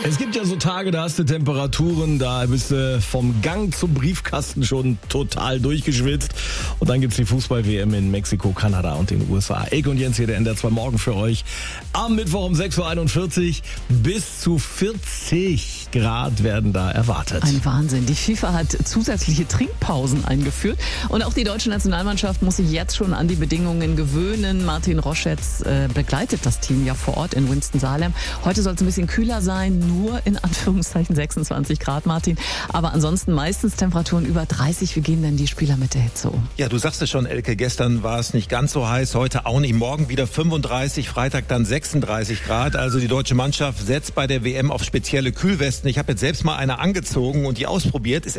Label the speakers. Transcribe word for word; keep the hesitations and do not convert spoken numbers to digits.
Speaker 1: Es gibt ja so Tage, da hast du Temperaturen, da bist du vom Gang zum Briefkasten schon total durchgeschwitzt. Und dann gibt's die Fußball-W M in Mexiko, Kanada und den U S A. Eke und Jens hier, der N D R zwei Morgen für euch. Am Mittwoch um sechs Uhr einundvierzig bis zu vierzig Grad werden da erwartet.
Speaker 2: Ein Wahnsinn. Die FIFA hat zusätzliche Trinkpausen eingeführt. Und auch die deutsche Nationalmannschaft muss sich jetzt schon an die Bedingungen gewöhnen. Martin Roschetz äh, begleitet das Team ja vor Ort in Winston-Salem. Heute soll es ein bisschen kühler sein, nur in Anführungszeichen sechsundzwanzig Grad, Martin. Aber ansonsten meistens Temperaturen über dreißig. Wie gehen denn die Spieler mit der Hitze um?
Speaker 3: Ja, du sagst es schon, Elke, gestern war es nicht ganz so heiß, heute auch nicht. Morgen wieder fünfunddreißig, Freitag dann sechsunddreißig Grad. Also die deutsche Mannschaft setzt bei der W M auf spezielle Kühlwesten. Ich habe jetzt selbst mal eine angezogen und die ausprobiert. Ist